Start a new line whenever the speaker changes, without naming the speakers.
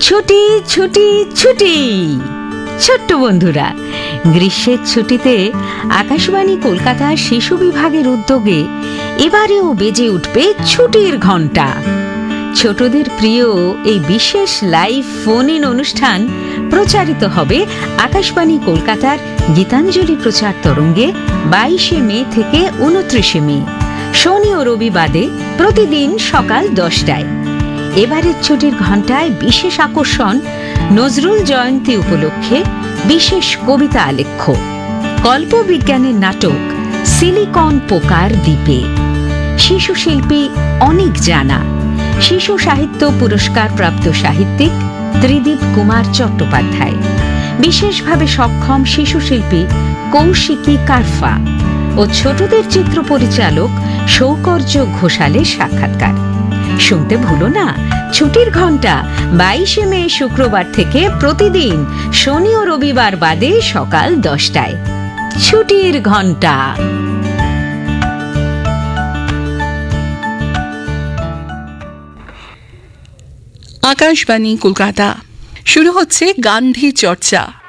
ছুটি ছুটি ছুটি। ছোট্ট বন্ধুরা, গ্রীষ্মের ছুটিতে আকাশবাণী কলকাতার শিশু বিভাগের উদ্যোগে এবারেও বেজে উঠবে ছুটির ঘণ্টা। ছোটদের প্রিয় এই বিশেষ লাইভ ফোন ইন অনুষ্ঠান প্রচারিত হবে আকাশবাণী কলকাতার গীতাঞ্জলি প্রচার তরঙ্গে 22 মে থেকে 29 মে, শনি ও রবিবারে প্রতিদিন সকাল 10টায়। এবারের ছুটির ঘণ্টায় বিশেষ আকর্ষণ নজরুল জয়ন্তী উপলক্ষে বিশেষ কবিতা আলেখ্য, কল্পবিজ্ঞানের নাটক সিলিকন পোকার দ্বীপে, শিশু শিল্পী অনেক জানা শিশু সাহিত্য পুরস্কার প্রাপ্ত সাহিত্যিক ত্রিদীপ কুমার চট্টোপাধ্যায়, বিশেষভাবে সক্ষম শিশু শিল্পী কৌশিকী কারফা ও ছোটদের চিত্র পরিচালক সৌকর্য ঘোষালের সাক্ষাৎকার। শুনতে ভুলো না ছুটির ঘণ্টা 22 মে শুক্রবার থেকে প্রতিদিন শনি ও রবিবার বাদে সকাল 10টায়। ছুটির ঘণ্টা।
আকাশবাণী কলকাতা, শুরু হচ্ছে গান্ধী চর্চা।